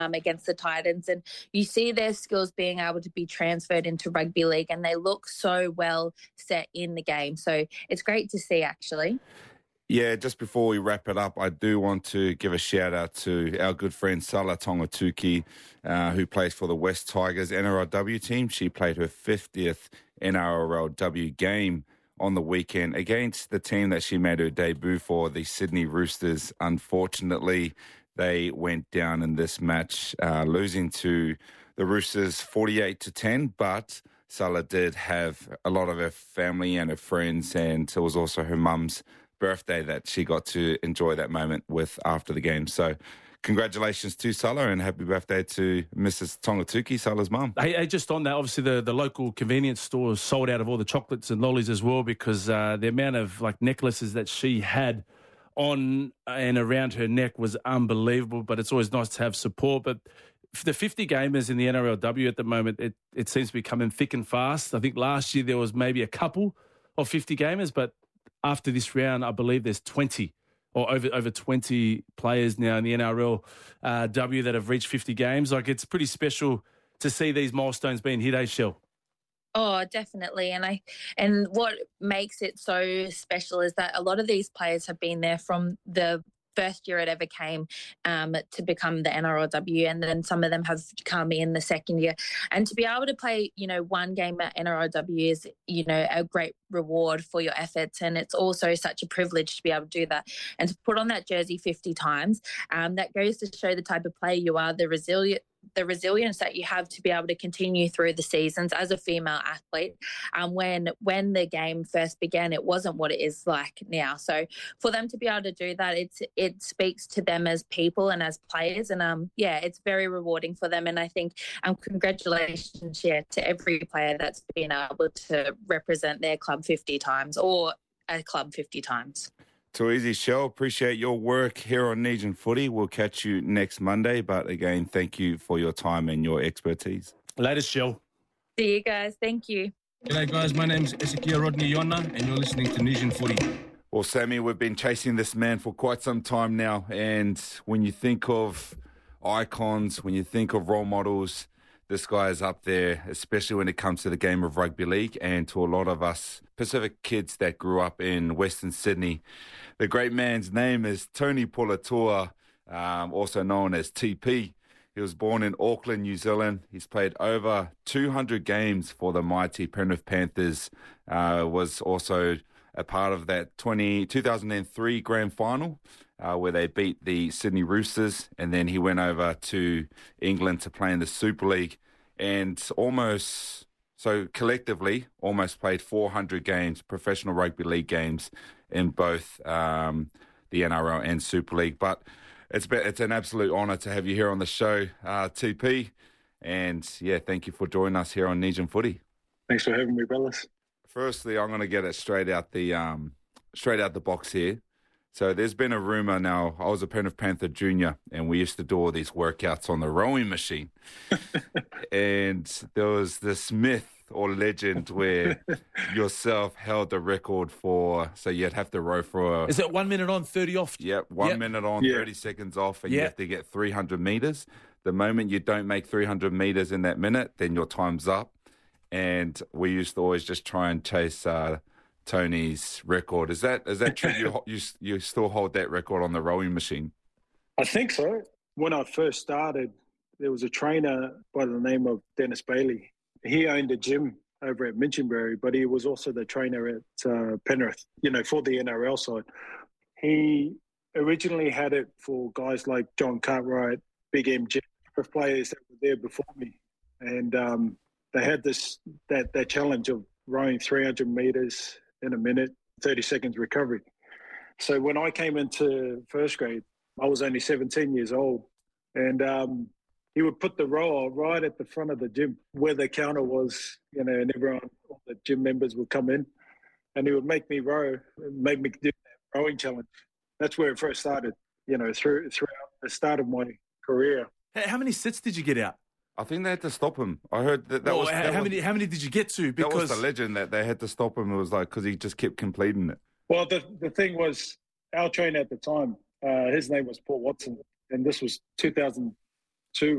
against the Titans, and you see their skills being able to be transferred into rugby league, and they look so well set in the game. So it's great to see, actually. Yeah, just before we wrap it up, I do want to give a shout out to our good friend Sala Tongatuki, who plays for the West Tigers NRLW team. She played her 50th NRLW game on the weekend against the team that she made her debut for, the Sydney Roosters. Unfortunately, they went down in this match, losing to the Roosters 48-10, but Sala did have a lot of her family and her friends, and it was also her mum's birthday that she got to enjoy that moment with after the game. So congratulations to Sala and happy birthday to Mrs. Tongatuki, Sala's mum. Hey, just on that, obviously the local convenience stores sold out of all the chocolates and lollies as well, because the amount of necklaces that she had on and around her neck was unbelievable. But it's always nice to have support. But for the 50 gamers in the NRLW at the moment, it seems to be coming thick and fast. I think last year there was maybe a couple of 50 gamers, but after this round, I believe there's 20 or over 20 players now in the NRLW that have reached 50 games. It's pretty special to see these milestones being hit, Shell? Oh, definitely. And what makes it so special is that a lot of these players have been there from the first year it ever came to become the NRLW, and then some of them have come in the second year. And to be able to play, one game at NRLW is, a great reward for your efforts, and it's also such a privilege to be able to do that and to put on that jersey 50 times. That goes to show the type of player you are, the resilience that you have to be able to continue through the seasons as a female athlete. When the game first began, it wasn't what it is like now. So for them to be able to do that, it speaks to them as people and as players, and it's very rewarding for them. And I think congratulations to every player that's been able to represent their club 50 times or a club 50 times. Too easy, Shell. Appreciate your work here on Nesian Footy. We'll catch you next Monday. But again, thank you for your time and your expertise. Later, Shell. See you guys. Thank you. G'day, guys. My name's Ezekiel Rodney Yona, and you're listening to Nesian Footy. Well, Sammy, we've been chasing this man for quite some time now. And when you think of icons, when you think of role models, this guy is up there, especially when it comes to the game of rugby league and to a lot of us Pacific kids that grew up in Western Sydney. The great man's name is Tony Puletua, also known as TP. He was born in Auckland, New Zealand. He's played over 200 games for the mighty Penrith Panthers, was also a part of that 2003 grand final where they beat the Sydney Roosters, and then he went over to England to play in the Super League and collectively almost played 400 games, professional rugby league games in both the NRL and Super League. But it's an absolute honour to have you here on the show, TP. And thank you for joining us here on Nesian Footy. Thanks for having me, brothers. Firstly, I'm going to get it straight out the box here. So there's been a rumour now. I was a Penrith Panther junior, and we used to do all these workouts on the rowing machine. And there was this myth or legend where yourself held the record so you'd have to row for... Is it 1 minute on, 30 off? Yep, 1 minute on, 30 seconds off, and you have to get 300 metres. The moment you don't make 300 metres in that minute, then your time's up. And we used to always just try and chase Tony's record. Is that true? You still hold that record on the rowing machine? I think so. When I first started, there was a trainer by the name of Dennis Bailey. He owned a gym over at Minchinbury, but he was also the trainer at Penrith, for the NRL side. He originally had it for guys like John Cartwright, Big MJ, players that were there before me. And they had that challenge of rowing 300 metres in a minute, 30 seconds recovery. So when I came into first grade, I was only 17 years old. And he would put the rower right at the front of the gym where the counter was, and everyone, all the gym members would come in, and he would make me row, make me do that rowing challenge. That's where it first started, throughout the start of my career. How many sets did you get out? I think they had to stop him. I heard that how many did you get to? Because that was the legend, that they had to stop him. It was because he just kept completing it. Well, the thing was, our trainer at the time, his name was Paul Watson, and this was 2000, too.